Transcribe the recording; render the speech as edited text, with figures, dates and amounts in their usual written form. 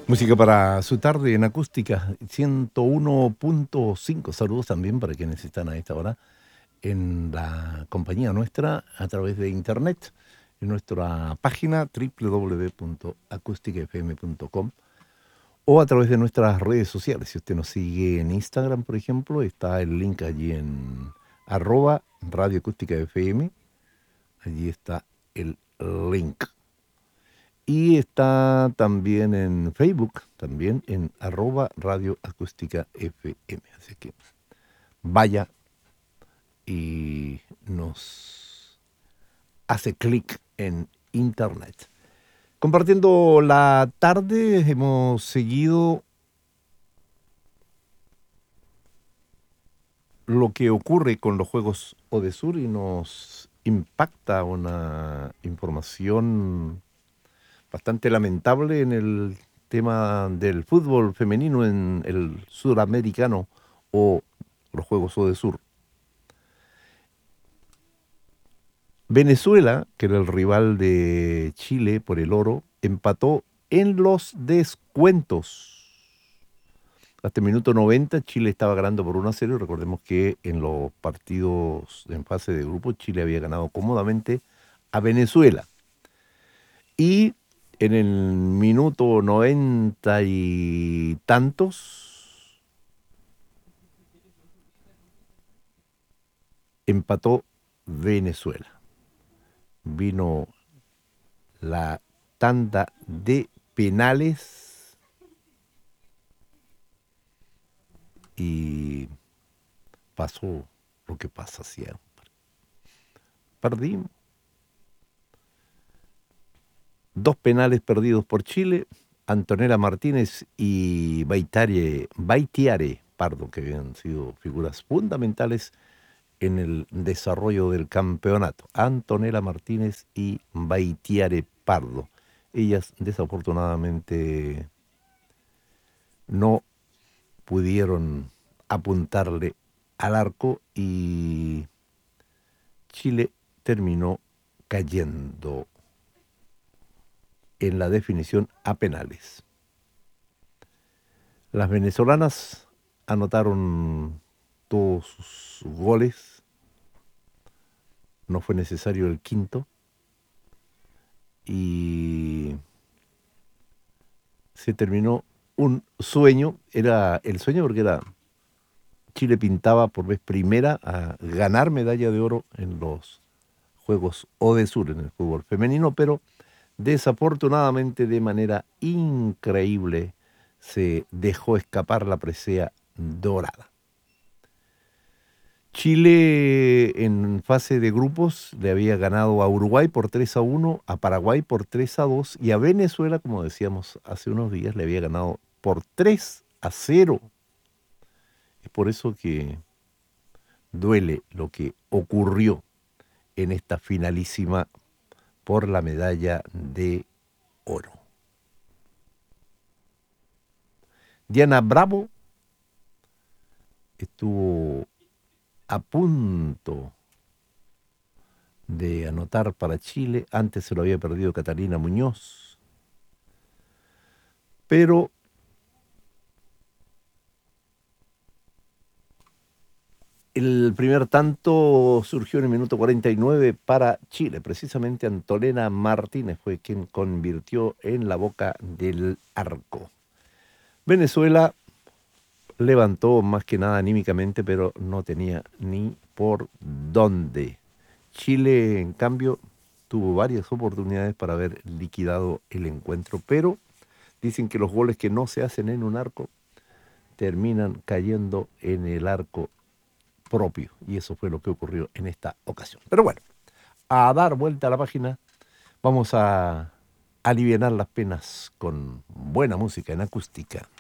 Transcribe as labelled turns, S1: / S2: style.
S1: Música para su tarde en acústica 101.5. Saludos también para quienes están a esta hora en la compañía nuestra a través de internet, en nuestra página www.acusticafm.com o a través de nuestras redes sociales. Si usted nos sigue en Instagram, por ejemplo, está el link allí en @Radio Acústica FM. Allí está el link. Y está también en Facebook, también en @Radio Acústica FM. Así que vaya y nos hace clic en internet. Compartiendo la tarde, hemos seguido lo que ocurre con los Juegos Odesur y nos impacta una información bastante lamentable en el tema del fútbol femenino en el suramericano o los Juegos Odesur. Venezuela, que era el rival de Chile por el oro, empató en los descuentos. Hasta el minuto 90 Chile estaba ganando por 1-0. Recordemos que en los partidos en fase de grupo Chile había ganado cómodamente a Venezuela. Y en el minuto 90 y tantos empató Venezuela. Vino la tanda de penales y pasó lo que pasa siempre. Perdimos. 2 penales perdidos por Chile, Antonella Martínez y Baitiare Pardo, que habían sido figuras fundamentales en el desarrollo del campeonato. Antonella Martínez y Baitiare Pardo. Ellas desafortunadamente no pudieron apuntarle al arco y Chile terminó cayendo en la definición a penales. Las venezolanas anotaron todos sus goles, no fue necesario el quinto y se terminó un sueño. Era el sueño porque Chile pintaba por vez primera a ganar medalla de oro en los Juegos Odesur en el fútbol femenino, pero desafortunadamente, de manera increíble, se dejó escapar la presea dorada. Chile en fase de grupos le había ganado a Uruguay por 3-1, a Paraguay por 3-2 y a Venezuela, como decíamos hace unos días, le había ganado por 3-0. Es por eso que duele lo que ocurrió en esta finalísima por la medalla de oro. Diana Bravo estuvo a punto de anotar para Chile, antes se lo había perdido Catalina Muñoz, pero el primer tanto surgió en el minuto 49 para Chile. Precisamente Antonella Martínez fue quien convirtió en la boca del arco. Venezuela levantó más que nada anímicamente, pero no tenía ni por dónde. Chile, en cambio, tuvo varias oportunidades para haber liquidado el encuentro, pero dicen que los goles que no se hacen en un arco terminan cayendo en el arco propio, y eso fue lo que ocurrió en esta ocasión. Pero bueno, a dar vuelta a la página, vamos a alivianar las penas con buena música en acústica.